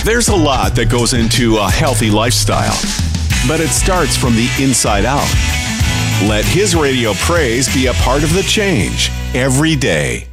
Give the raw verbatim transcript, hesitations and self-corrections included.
There's a lot that goes into a healthy lifestyle, but it starts from the inside out. Let his radio praise be a part of the change every day.